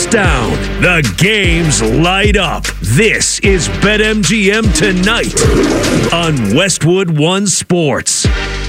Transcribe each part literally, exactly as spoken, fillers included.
Down. The games light up. This is BetMGM Tonight on Westwood One Sports.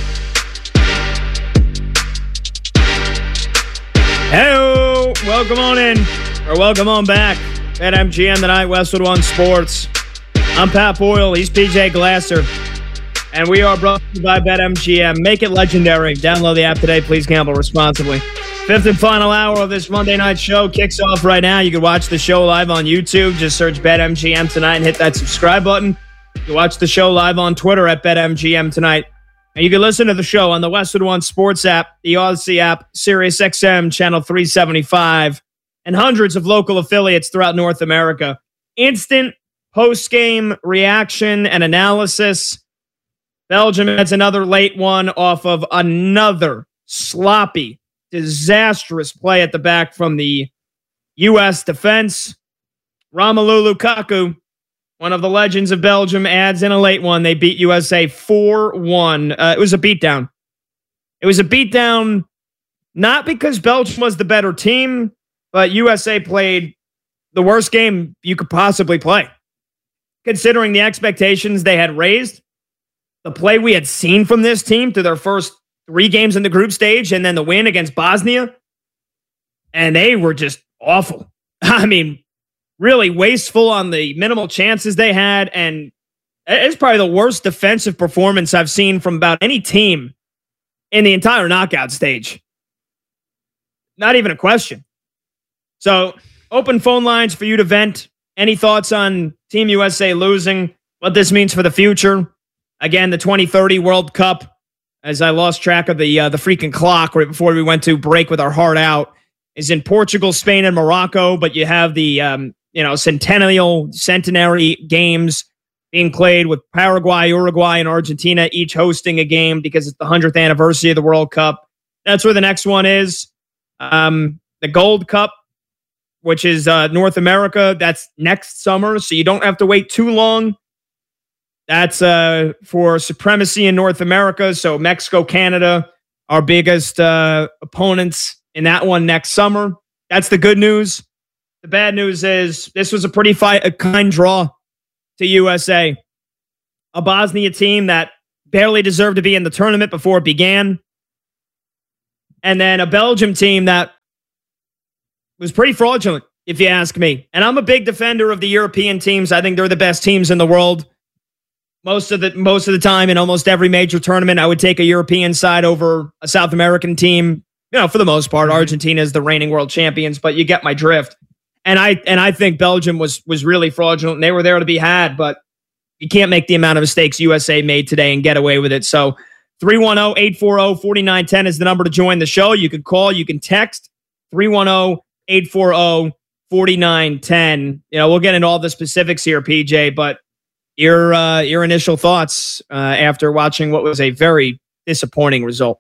Hey, welcome on in, or welcome on back. BetMGM Tonight, Westwood One Sports. I'm Pat Boyle. He's P J Glasser. And we are brought to you by BetMGM. Make it legendary. Download the app today. Please gamble responsibly. Fifth and final hour of this Monday night show kicks off right now. You can watch the show live on YouTube. Just search BetMGM Tonight and hit that subscribe button. You can watch the show live on Twitter at BetMGM Tonight. And you can listen to the show on the Westwood One Sports app, the Odyssey app, Sirius X M, Channel three seventy-five, and hundreds of local affiliates throughout North America. Instant post-game reaction and analysis. Belgium has another late one off of another sloppy, disastrous play at the back from the U S defense. Romelu Lukaku, one of the legends of Belgium, adds in a late one. They beat U S A four one. Uh, it was a beatdown. It was a beatdown not because Belgium was the better team, but U S A played the worst game you could possibly play. Considering the expectations they had raised, the play we had seen from this team through their first three games in the group stage, and then the win against Bosnia, and they were just awful. I mean, really wasteful on the minimal chances they had, and it's probably the worst defensive performance I've seen from about any team in the entire knockout stage. Not even a question. So, open phone lines for you to vent. Any thoughts on Team U S A losing, what this means for the future? Again, the twenty thirty World Cup, as I lost track of the uh, the freaking clock right before we went to break with our heart out, is in Portugal, Spain, and Morocco. But you have the um, you know centennial centenary games being played with Paraguay, Uruguay, and Argentina each hosting a game because it's the hundredth anniversary of the World Cup. That's where the next one is. Um, the Gold Cup, which is uh, North America. That's next summer, so you don't have to wait too long. That's uh, for supremacy in North America. So Mexico, Canada, our biggest uh, opponents in that one next summer. That's the good news. The bad news is this was a pretty fight, a kind draw to U S A. A Bosnia team that barely deserved to be in the tournament before it began. And then a Belgium team that was pretty fraudulent, if you ask me. And I'm a big defender of the European teams. I think they're the best teams in the world. Most of the most of the time in almost every major tournament, I would take a European side over a South American team. You know, for the most part, Argentina is the reigning world champions, but you get my drift. And I and I think Belgium was was really fraudulent. And they were there to be had, but you can't make the amount of mistakes U S A made today and get away with it. So three one zero, eight four zero, four nine one zero is the number to join the show. You can call, you can text three one zero, eight four zero, four nine one zero. You know, we'll get into all the specifics here, P J, but Your uh, your initial thoughts uh, after watching what was a very disappointing result.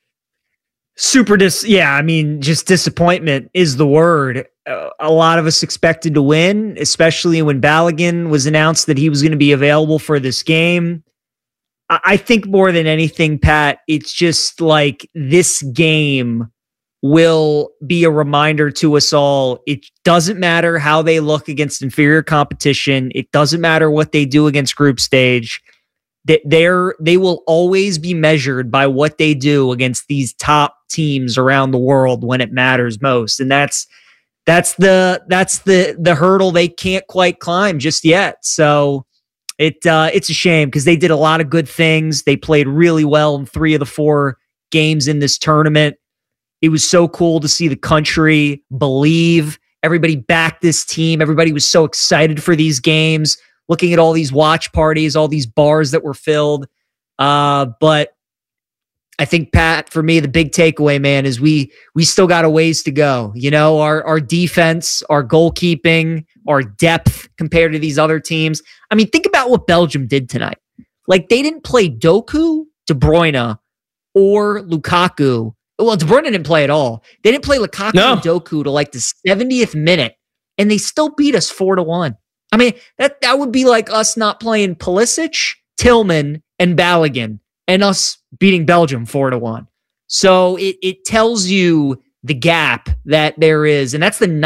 Super dis. Yeah, I mean, just disappointment is the word. Uh, a lot of us expected to win, especially when Balogun was announced that he was going to be available for this game. I-, I think more than anything, Pat, it's just like this game will be a reminder to us all. It doesn't matter how they look against inferior competition. It doesn't matter what they do against group stage. That they're they will always be measured by what they do against these top teams around the world when it matters most. And that's that's the that's the the hurdle they can't quite climb just yet. So it uh, it's a shame because they did a lot of good things. They played really well in three of the four games in this tournament. It was so cool to see the country believe. Everybody backed this team. Everybody was so excited for these games, looking at all these watch parties, all these bars that were filled. Uh, but I think, Pat, for me, the big takeaway, man, is we we still got a ways to go. You know, our, our defense, our goalkeeping, our depth compared to these other teams. I mean, think about what Belgium did tonight. Like, they didn't play Doku, De Bruyne, or Lukaku. Well, De Bruyne didn't play at all. They didn't play Lukaku no. and Doku to like the seventieth minute, and they still beat us four to one. I mean, that that would be like us not playing Pulisic, Tillman, and Balogun, and us beating Belgium four to one. So it it tells you the gap that there is, and that's the ninth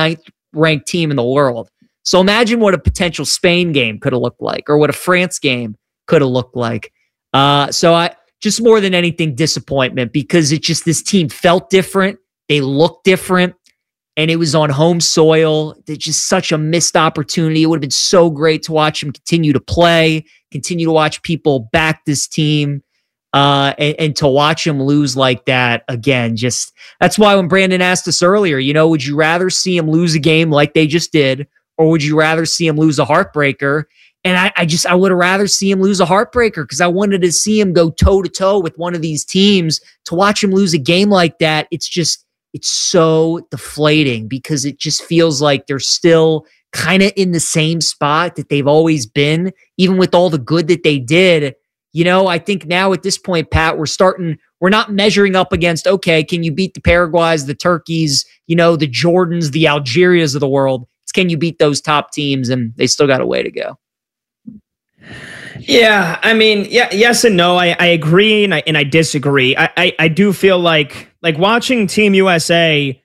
ranked team in the world. So imagine what a potential Spain game could have looked like, or what a France game could have looked like. Uh, so I just more than anything, disappointment, because it just, this team felt different. They looked different, and it was on home soil. It's just such a missed opportunity. It would have been so great to watch them continue to play, continue to watch people back this team, uh, and, and to watch them lose like that again. Just, that's why when Brandon asked us earlier, you know, would you rather see them lose a game like they just did, or would you rather see him lose a heartbreaker? And I, I just, I would have rather see him lose a heartbreaker, because I wanted to see him go toe to toe with one of these teams. To watch him lose a game like that, it's just, it's so deflating, because it just feels like they're still kind of in the same spot that they've always been, even with all the good that they did. You know, I think now at this point, Pat, we're starting, we're not measuring up against, okay, can you beat the Paraguays, the Turkeys, you know, the Jordans, the Algerias of the world? Can you beat those top teams? And they still got a way to go. Yeah, I mean, yeah, yes and no. I, I agree and I and I disagree. I, I I do feel like like watching Team U S A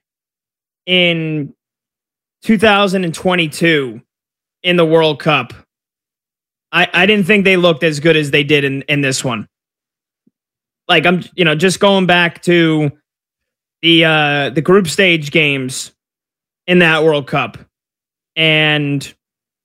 in two thousand twenty-two in the World Cup. I, I didn't think they looked as good as they did in, in this one. Like, I'm, you know, just going back to the uh, the group stage games in that World Cup. And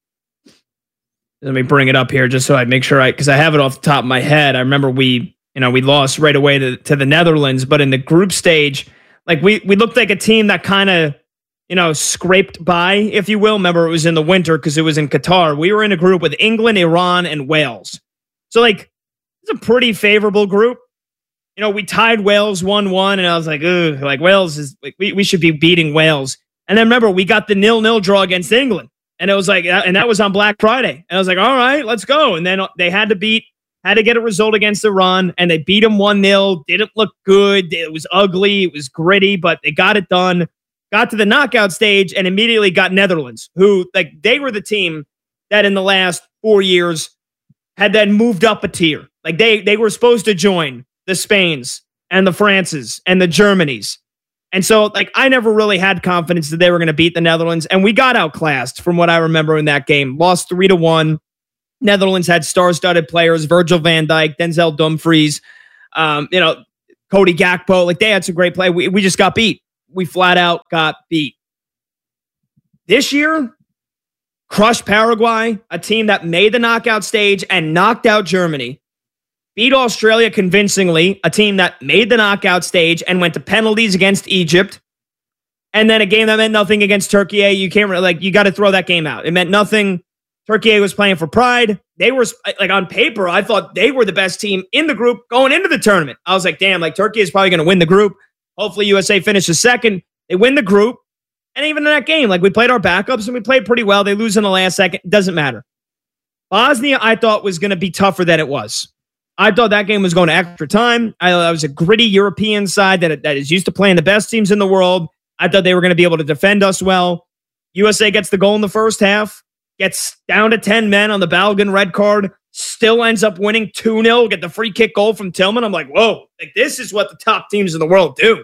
let me bring it up here just so I make sure I, because I have it off the top of my head. I remember we, you know, we lost right away to, to the Netherlands, but in the group stage, like we, we looked like a team that kind of, you know, scraped by, if you will. Remember, it was in the winter because it was in Qatar. We were in a group with England, Iran, and Wales. So, like, it's a pretty favorable group. You know, we tied Wales one one, and I was like, ugh, like, Wales is, like, we, we should be beating Wales. And then remember, we got the nil-nil draw against England. And it was like, and that was on Black Friday. And I was like, all right, let's go. And then they had to beat, had to get a result against Iran, and they beat them one nil. Didn't look good. It was ugly. It was gritty, but they got it done. Got to the knockout stage and immediately got Netherlands, who, like, they were the team that in the last four years had then moved up a tier. Like, they they were supposed to join the Spains and the Frances and the Germanys. And so, like, I never really had confidence that they were going to beat the Netherlands. And we got outclassed from what I remember in that game. Lost three to one. Netherlands had star-studded players, Virgil van Dijk, Denzel Dumfries, um, you know, Cody Gakpo. Like, they had some great play. We, we just got beat. We flat out got beat. This year, crushed Paraguay, a team that made the knockout stage and knocked out Germany. Beat Australia convincingly, a team that made the knockout stage and went to penalties against Egypt. And then a game that meant nothing against Turkey. You can't really, like, you got to throw that game out. It meant nothing. Turkey was playing for pride. They were, like, on paper, I thought they were the best team in the group going into the tournament. I was like, damn, like, Turkey is probably going to win the group. Hopefully U S A finishes second. They win the group. And even in that game, like, we played our backups and we played pretty well. They lose in the last second. It doesn't matter. Bosnia, I thought, was going to be tougher than it was. I thought that game was going to extra time. I, I was a gritty European side that, that is used to playing the best teams in the world. I thought they were going to be able to defend us well. U S A gets the goal in the first half, gets down to ten men on the Balogun red card, still ends up winning two nil, get the free kick goal from Tillman. I'm like, whoa, like, this is what the top teams in the world do.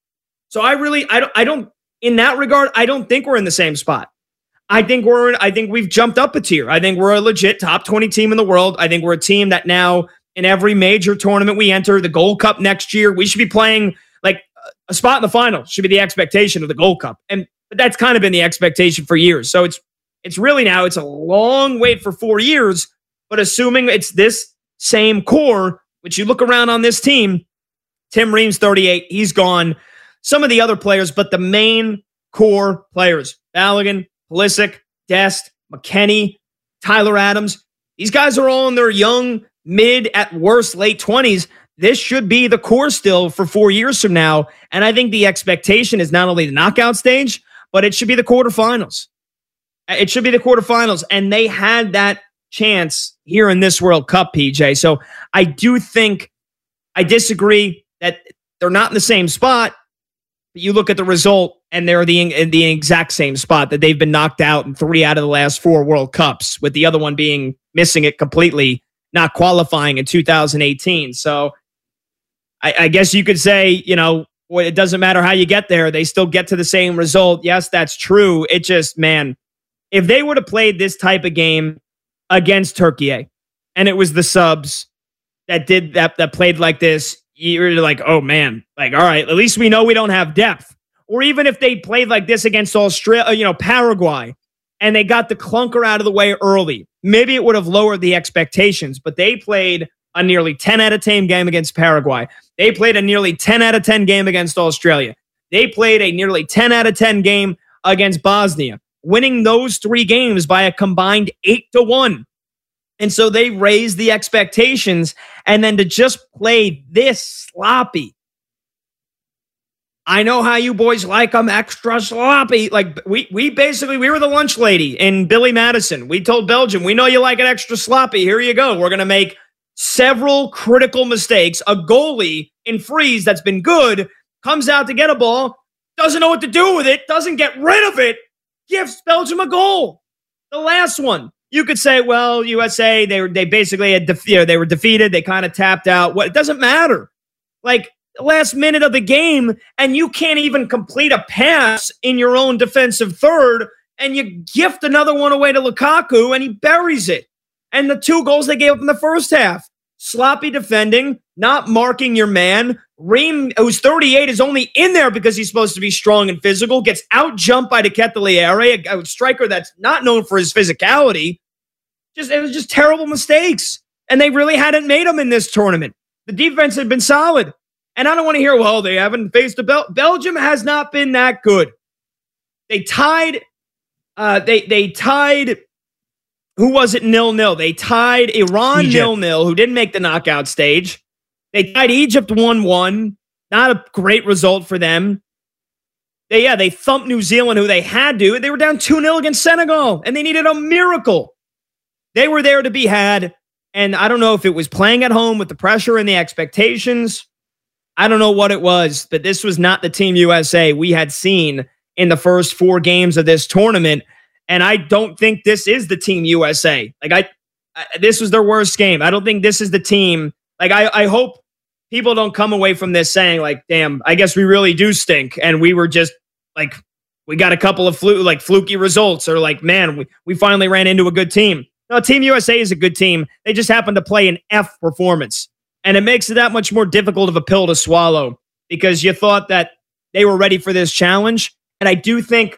So I really, I don't, I don't, in that regard, I don't think we're in the same spot. I think we're, I think we've jumped up a tier. I think we're a legit top twenty team in the world. I think we're a team that now, in every major tournament we enter, the Gold Cup next year, we should be playing like a spot in the final should be the expectation of the Gold Cup. And but that's kind of been the expectation for years. So it's it's really now, it's a long wait for four years, but assuming it's this same core, which you look around on this team, Tim Ream's thirty-eight, he's gone. Some of the other players, but the main core players, Balogun, Pulisic, Dest, McKennie, Tyler Adams, these guys are all in their young, mid, at worst, late twenties. This should be the core still for four years from now. And I think the expectation is not only the knockout stage, but it should be the quarterfinals. It should be the quarterfinals. And they had that chance here in this World Cup, P J. So I do think, I disagree that they're not in the same spot, but you look at the result and they're the, in the exact same spot that they've been knocked out in three out of the last four World Cups, with the other one being missing it completely, not qualifying in two thousand eighteen. So I, I guess you could say, you know, well, it doesn't matter how you get there. They still get to the same result. Yes, that's true. It just, man, if they would have played this type of game against Turkey, and it was the subs that did that, that played like this, you're like, oh man, like, all right, at least we know we don't have depth. Or even if they played like this against Australia, you know, Paraguay, and they got the clunker out of the way early, maybe it would have lowered the expectations, but they played a nearly ten out of ten game against Paraguay. They played a nearly ten out of ten game against Australia. They played a nearly ten out of ten game against Bosnia, winning those three games by a combined eight to one. And so they raised the expectations, and then to just play this sloppy. I know how you boys like them extra sloppy. Like we we basically, we were the lunch lady in Billy Madison. We told Belgium, we know you like it extra sloppy. Here you go. We're going to make several critical mistakes. A goalie in freeze that's been good comes out to get a ball, doesn't know what to do with it, doesn't get rid of it, gives Belgium a goal. The last one. You could say, well, U S A, they were they basically had def- you know, they were defeated. They kind of tapped out. What? It doesn't matter. Like last minute of the game, and you can't even complete a pass in your own defensive third, and you gift another one away to Lukaku, and he buries it. And the two goals they gave up in the first half, sloppy defending, not marking your man. Ream, who's thirty-eight, is only in there because he's supposed to be strong and physical, gets out-jumped by Nketiah, a, a striker that's not known for his physicality. Just It was just terrible mistakes, and they really hadn't made them in this tournament. The defense had been solid, and I don't want to hear, well, they haven't faced a Bel- Belgium has not been that good. They tied, uh, they they tied, who was it, nil-nil? They tied Iran nil-nil, who didn't make the knockout stage. They tied Egypt one one. Not a great result for them. They, yeah, they thumped New Zealand, who they had to. They were down two nil against Senegal, and they needed a miracle. They were there to be had, and I don't know if it was playing at home with the pressure and the expectations. I don't know what it was, but this was not the Team U S A we had seen in the first four games of this tournament, and I don't think this is the Team U S A. Like, I, I this was their worst game. I don't think this is the team. Like, I, I hope people don't come away from this saying, like, damn, I guess we really do stink, and we were just, like, we got a couple of flu- like fluky results, or like, man, we, we finally ran into a good team. No, Team U S A is a good team. They just happen to play an F performance. And it makes it that much more difficult of a pill to swallow because you thought that they were ready for this challenge. And I do think,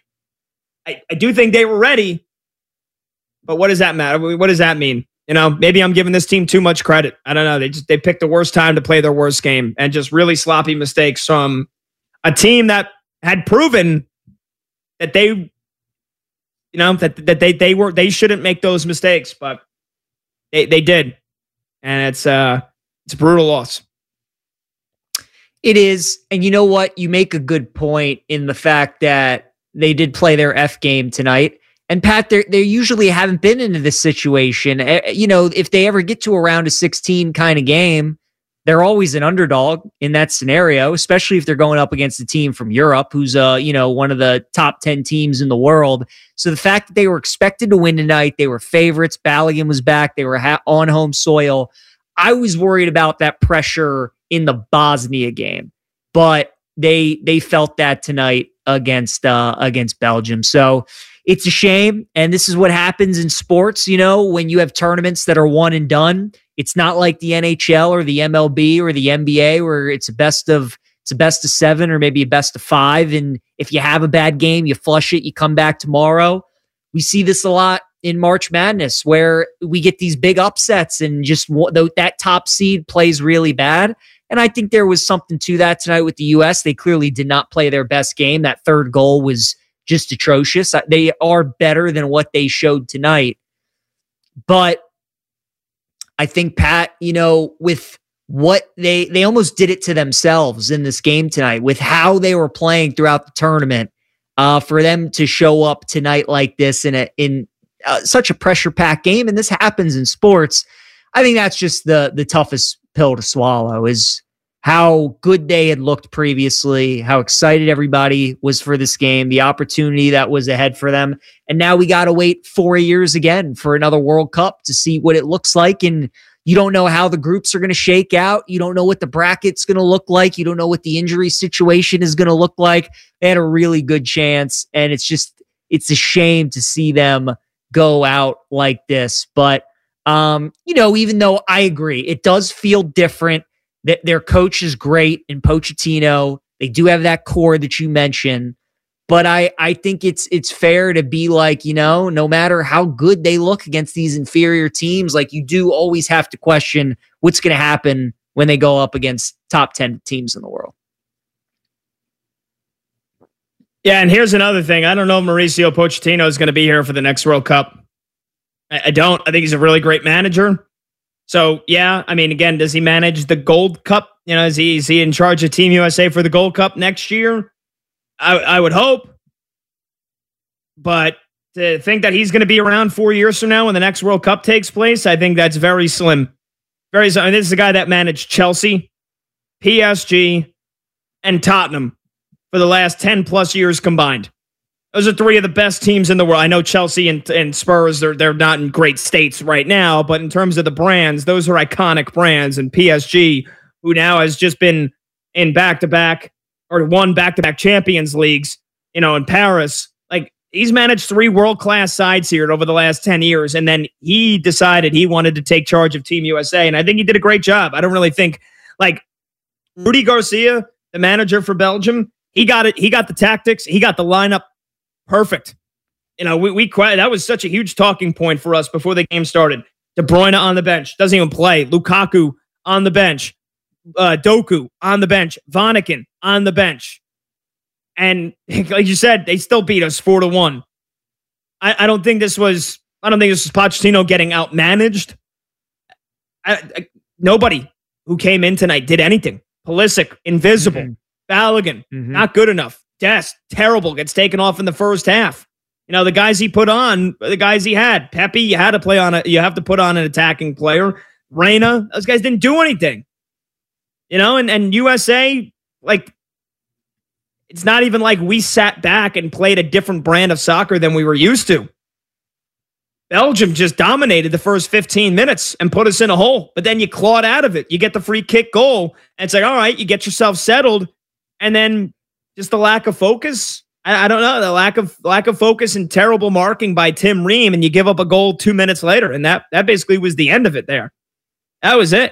I, I do think they were ready. But what does that matter? What does that mean? You know, maybe I'm giving this team too much credit. I don't know. They just, they picked the worst time to play their worst game, and just really sloppy mistakes from a team that had proven that they, you know, that, that they, they were, they shouldn't make those mistakes, but they, they did. And it's, uh, it's a brutal loss. It is. And you know what? You make a good point in the fact that they did play their F game tonight. And Pat, they they usually haven't been into this situation. You know, if they ever get to a round of sixteen kind of game, they're always an underdog in that scenario, especially if they're going up against a team from Europe, who's uh, you know, one of the top ten teams in the world. So the fact that they were expected to win tonight, they were favorites. Balogun was back. They were ha- on home soil. I was worried about that pressure in the Bosnia game, but they they felt that tonight against uh, against Belgium. So it's a shame, and this is what happens in sports, you know, when you have tournaments that are one and done. It's not like the N H L or the M L B or the N B A where it's a best of it's a best of seven or maybe a best of five, and if you have a bad game, you flush it, you come back tomorrow. We see this a lot in March Madness where we get these big upsets and just that top seed plays really bad. And I think there was something to that tonight with the U S. They clearly did not play their best game. That third goal was just atrocious. They are better than what they showed tonight. But I think, Pat, you know, with what they, they almost did it to themselves in this game tonight with how they were playing throughout the tournament, uh, for them to show up tonight like this in a, in uh, such a pressure packed game. And this happens in sports. I think that's just the, the toughest pill to swallow is how good they had looked previously, how excited everybody was for this game, the opportunity that was ahead for them. And now we got to wait four years again for another World Cup to see what it looks like. And You don't know how the groups are going to shake out. You don't know what the bracket's going to look like. You don't know what the injury situation is going to look like. They had a really good chance, and it's just, it's a shame to see them go out like this. But, um, you know, even though I agree, it does feel different that their coach is great in Pochettino. They do have that core that you mentioned. But I, I think it's it's fair to be like, you know, no matter how good they look against these inferior teams, like you do always have to question what's going to happen when they go up against top ten teams in the world. Yeah, and here's another thing. I don't know if Mauricio Pochettino is going to be here for the next World Cup. I, I don't. I think he's a really great manager. So, yeah, I mean, again, does he manage the Gold Cup? You know, is he, is he in charge of Team U S A for the Gold Cup next year? I, I would hope, but to think that he's going to be around four years from now when the next World Cup takes place, I think that's very slim. Very slim. And this is the guy that managed Chelsea, P S G, and Tottenham for the last ten plus years combined. Those are three of the best teams in the world. I know Chelsea and, and Spurs, they're, they're not in great states right now, but in terms of the brands, those are iconic brands. And P S G, who now has just been in back-to-back or won back-to-back Champions Leagues, you know, in Paris. Like, he's managed three world-class sides here over the last ten years, and then he decided he wanted to take charge of Team U S A, and I think he did a great job. I don't really think, like, Rudy Garcia, the manager for Belgium, he got it. He got the tactics. He got the lineup perfect. You know, we, we that was such a huge talking point for us before the game started. De Bruyne on the bench, doesn't even play. Lukaku on the bench. Uh, Doku on the bench, Vanaken on the bench, and like you said, they still beat us four to one. I, I don't think this was. I don't think this was Pochettino getting outmanaged. I, I, nobody who came in tonight did anything. Pulisic, invisible. Mm-hmm. Balogun, mm-hmm. not good enough. Dest, terrible. Gets taken off in the first half. You know, the guys he put on, the guys he had. Pepe, you had to play on it. You have to put on an attacking player. Reina, those guys didn't do anything. You know, and, and U S A, like, it's not even like we sat back and played a different brand of soccer than we were used to. Belgium just dominated the first fifteen minutes and put us in a hole, but then you clawed out of it. You get the free kick goal, and it's like, all right, you get yourself settled, and then just the lack of focus. I, I don't know, the lack of lack of focus and terrible marking by Tim Ream, and you give up a goal two minutes later, and that that basically was the end of it there. That was it.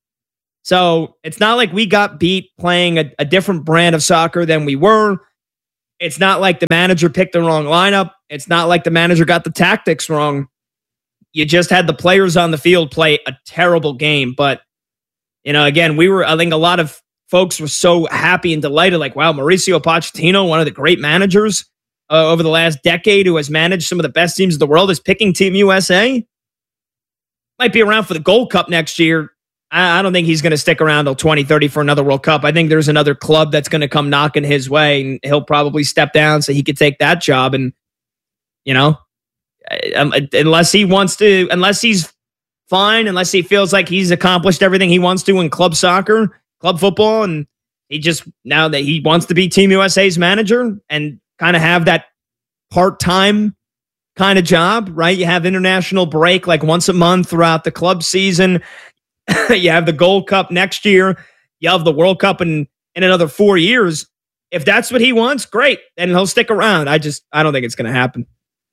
So it's not like we got beat playing a, a different brand of soccer than we were. It's not like the manager picked the wrong lineup. It's not like the manager got the tactics wrong. You just had the players on the field play a terrible game. But, you know, again, we were, I think a lot of folks were so happy and delighted, like, wow, Mauricio Pochettino, one of the great managers uh, over the last decade who has managed some of the best teams in the world, is picking Team U S A. Might be around for the Gold Cup next year. I don't think he's going to stick around till twenty thirty for another World Cup. I think there's another club that's going to come knocking his way, and he'll probably step down so he could take that job. And, you know, unless he wants to, unless he's fine, unless he feels like he's accomplished everything he wants to in club soccer, club football, and he just, now that he wants to be Team U S A's manager and kind of have that part-time kind of job, right? You have international break like once a month throughout the club season. You have the Gold Cup next year. You have the World Cup in, in another four years. If that's what he wants, great. Then he'll stick around. I just, I don't think it's going to happen.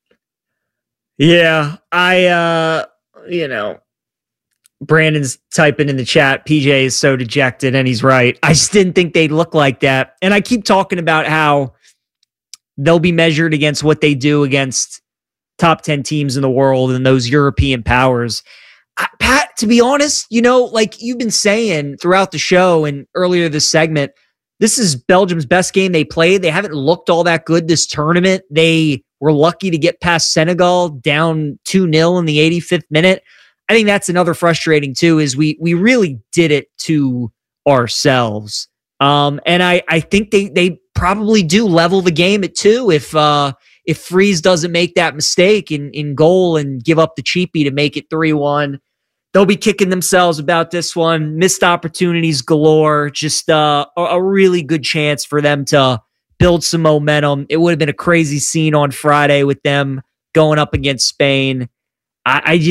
Yeah. I, uh, you know, Brandon's typing in the chat, P J is so dejected, and he's right. I just didn't think they'd look like that. And I keep talking about how they'll be measured against what they do against top ten teams in the world and those European powers. I, Pat, to be honest, you know, like you've been saying throughout the show and earlier this segment, this is Belgium's best game they played. They haven't looked all that good this tournament. They were lucky to get past Senegal down two nil in the eighty-fifth minute. I think that's another frustrating too, is we we really did it to ourselves. Um, and I, I think they they probably do level the game at two if uh, if Freeze doesn't make that mistake in, in goal and give up the cheapie to make it three one. They'll be kicking themselves about this one. Missed opportunities galore. Just uh, a, a really good chance for them to build some momentum. It would have been a crazy scene on Friday with them going up against Spain. I, I just,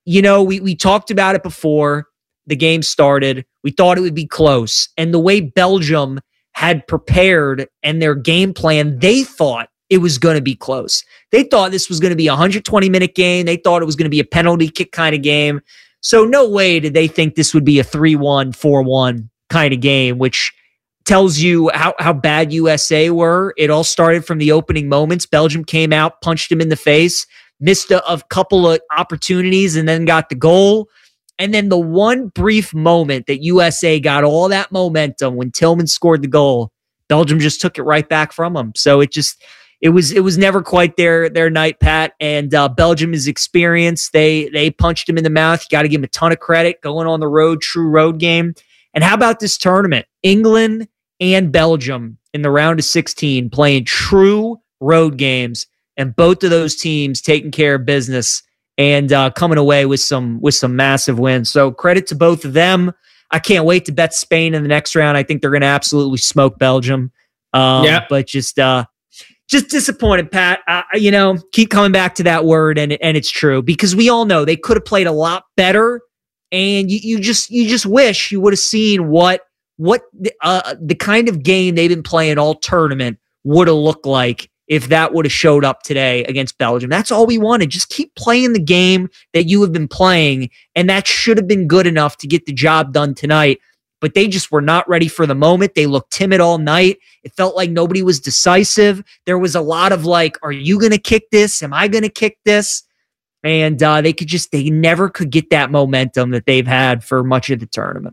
you know, we we talked about it before the game started. We thought it would be close. And the way Belgium had prepared and their game plan, they thought it was going to be close. They thought this was going to be a one hundred twenty minute game. They thought it was going to be a penalty kick kind of game. So no way did they think this would be a three one, four one kind of game, which tells you how, how bad U S A were. It all started from the opening moments. Belgium came out, punched him in the face, missed a, a couple of opportunities, and then got the goal. And then the one brief moment that U S A got all that momentum when Tillman scored the goal, Belgium just took it right back from them. So it just, it was, it was never quite their, their night, Pat. And uh, Belgium is experienced. They, they punched him in the mouth. You got to give him a ton of credit going on the road, true road game. And how about this tournament? England and Belgium in the round of sixteen playing true road games, and both of those teams taking care of business and uh, coming away with some with some massive wins. So credit to both of them. I can't wait to bet Spain in the next round. I think they're going to absolutely smoke Belgium. Um, yeah, but just uh, just disappointed, Pat. Uh, you know, keep coming back to that word, and and it's true because we all know they could have played a lot better, and you, you just you just wish you would have seen what what the, uh, the kind of game they've been playing all tournament would have looked like if that would have showed up today against Belgium. That's all we wanted. Just keep playing the game that you have been playing, and that should have been good enough to get the job done tonight. But they just were not ready for the moment. They looked timid all night. It felt like nobody was decisive. There was a lot of like, are you going to kick this? Am I going to kick this? And uh, they could just, they never could get that momentum that they've had for much of the tournament.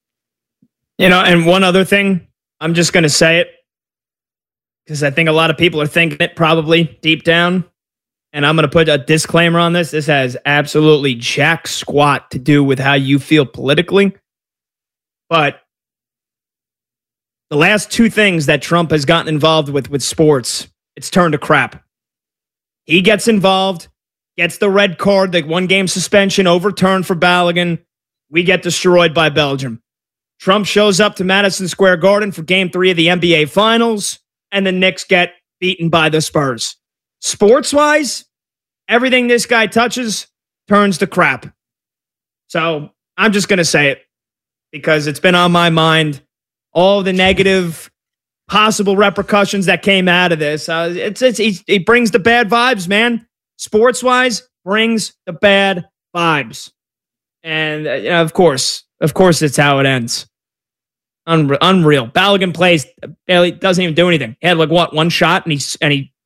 You know, and one other thing, I'm just going to say it, because I think a lot of people are thinking it probably deep down. And I'm going to put a disclaimer on this. This has absolutely jack squat to do with how you feel politically. But the last two things that Trump has gotten involved with with sports, it's turned to crap. He gets involved, gets the red card, the one game suspension overturned for Balogun. We get destroyed by Belgium. Trump shows up to Madison Square Garden for game three of the N B A Finals, and the Knicks get beaten by the Spurs. Sports-wise, everything this guy touches turns to crap. So I'm just going to say it because it's been on my mind. All the negative possible repercussions that came out of this. Uh, it's, it's, it's It brings the bad vibes, man. Sports-wise, brings the bad vibes. And, uh, you know, of course, of course, it's how it ends. Unre- unreal. Balogun plays, barely doesn't even do anything. He had like what one shot, and he and he